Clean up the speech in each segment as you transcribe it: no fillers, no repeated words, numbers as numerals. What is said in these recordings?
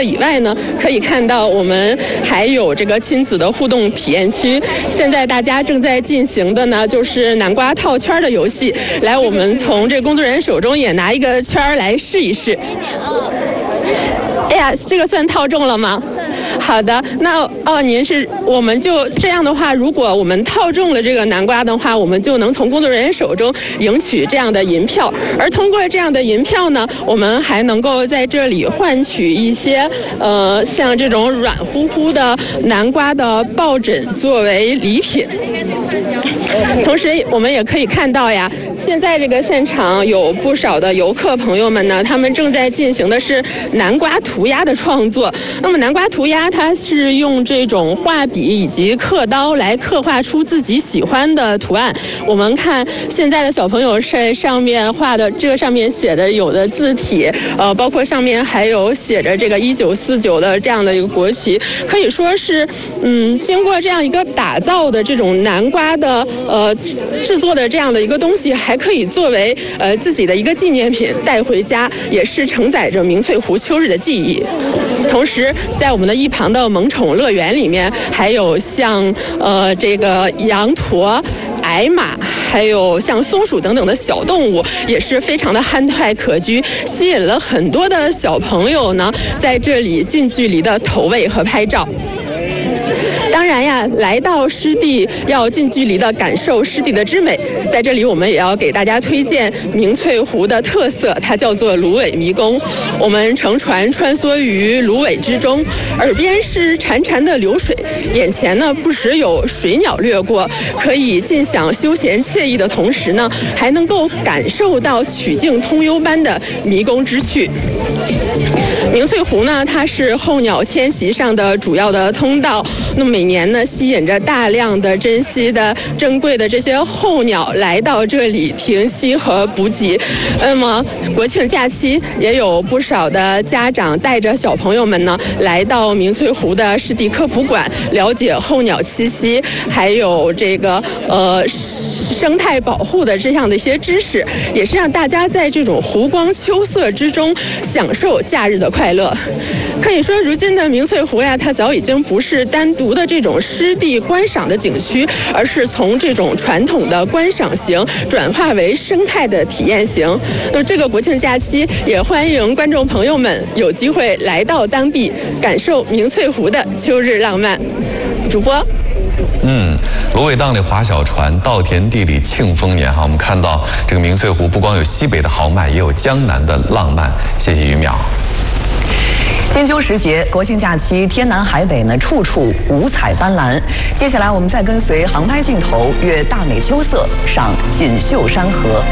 色以外呢，可以看到我们还有这个亲子的互动体验区。现在大家正在进行的呢，就是南瓜套圈的游戏。来，我们从这工作人员手中也拿一个圈来试一试。哎呀，这个算套中了吗？好的，那我们就这样的话，如果我们套中了这个南瓜的话，我们就能从工作人员手中赢取这样的银票。而通过这样的银票呢，我们还能够在这里换取一些像这种软乎乎的南瓜的抱枕作为礼品。同时，我们也可以看到呀，现在这个现场有不少的游客朋友们呢，他们正在进行的是南瓜涂鸦的创作。那么南瓜涂鸦，它是用这种画笔以及刻刀来刻画出自己喜欢的图案。我们看现在的小朋友在上面画的，这个上面写的有的字体，包括上面还有写着这个1949的这样的一个国旗，可以说是经过这样一个打造的这种南瓜的制作的这样的一个东西，还可以作为自己的一个纪念品带回家，也是承载着明翠湖秋日的记忆。同时，在我们的一旁的萌宠乐园里面，还有像这个羊驼、矮马，还有像松鼠等等的小动物，也是非常的憨态可掬，吸引了很多的小朋友呢，在这里近距离的投喂和拍照。当然呀，来到湿地要近距离的感受湿地的之美。在这里，我们也要给大家推荐明翠湖的特色，它叫做芦苇迷宫。我们乘船穿梭于芦苇之中，耳边是潺潺的流水，眼前呢不时有水鸟掠过，可以尽享休闲惬意的同时呢，还能够感受到曲径通幽般的迷宫之趣。明翠湖呢，它是候鸟迁徙上的主要的通道。那么每年呢，吸引着大量的珍稀的珍贵的这些候鸟来到这里停息和补给。那么国庆假期也有不少的家长带着小朋友们呢，来到明翠湖的湿地科普馆，了解候鸟栖息，还有这个生态保护的这样的一些知识，也是让大家在这种湖光秋色之中享受假日的快乐。可以说，如今的明翠湖呀，它早已经不是单独的这种湿地观赏的景区，而是从这种传统的观赏型转化为生态的体验型。那这个国庆假期，也欢迎观众朋友们有机会来到当地，感受明翠湖的秋日浪漫。主播。 芦苇荡里划小船，稻田地里庆丰年哈。我们看到这个明翠湖不光有西北的豪迈，也有江南的浪漫。谢谢于淼。 金秋时节，国庆假期，天南海北呢，处处五彩斑斓。接下来，我们再跟随航拍镜头阅大美秋色，赏锦绣山河。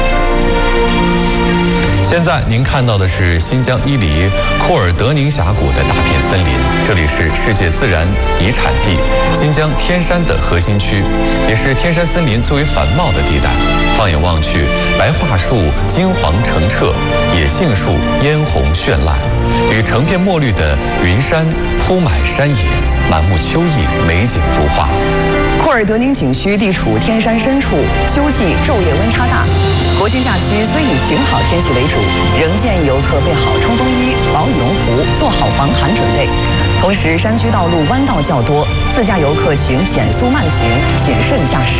现在您看到的是新疆伊犁库尔德宁峡谷的大片森林，这里是世界自然遗产地新疆天山的核心区，也是天山森林最为繁茂的地带。放眼望去，白桦树金黄澄澈，野杏树嫣红绚烂，与成片墨绿的云山铺满山野，满目秋意，美景如画。 库尔德宁景区地处天山深处，秋季昼夜温差大。国庆假期虽以晴好天气为主，仍建议游客备好冲锋衣、薄羽绒服，做好防寒准备。同时，山区道路弯道较多，自驾游客请减速慢行，谨慎驾驶。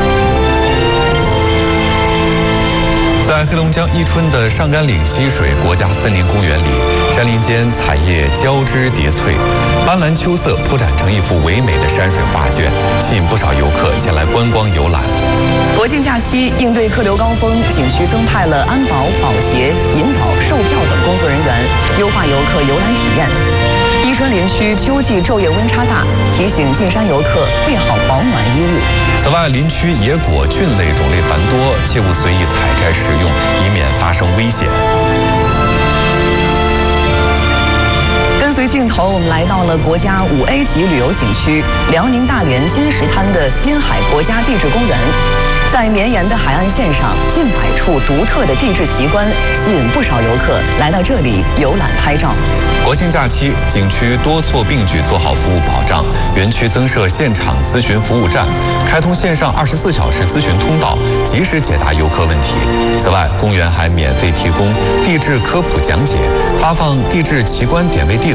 在黑龙江伊春的上甘岭溪水国家森林公园里，山林间彩叶交织叠翠，斑斓秋色铺展成一幅唯美的山水画卷，吸引不少游客前来观光游览。 国庆假期应对客流高峰，景区增派了安保、保洁、引导、售票等工作人员，优化游客游览体验。伊春林区秋季昼夜温差大，提醒进山游客备好保暖衣物。 此外，林区野果菌类种类繁多，切勿随意采摘食用，以免发生危险。 跟随镜头，我们来到了国家5A 级旅游景区辽宁大连金石滩的滨海国家地质公园。在绵延的海岸线上，近百处独特的地质奇观，吸引不少游客来到这里游览拍照。 国庆假期，景区多措并举做好服务保障，园区增设现场咨询服务站，开通线上24小时咨询通道，及时解答游客问题。此外，公园还免费提供地质科普讲解，发放地质奇观点位地图。